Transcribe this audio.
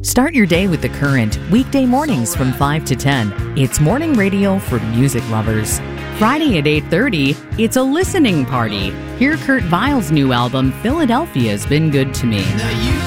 Start your day with The Current, weekday mornings from 5 to 10. It's morning radio for music lovers. Friday at 8:30, it's a listening party. Hear Kurt Vile's new album, Philadelphia's Been Good to Me.